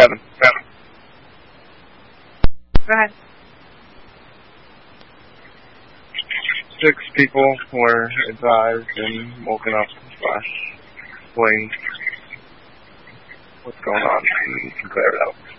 7. Go ahead. 6 people were advised and woken up / explained what's going on. You can clear it out.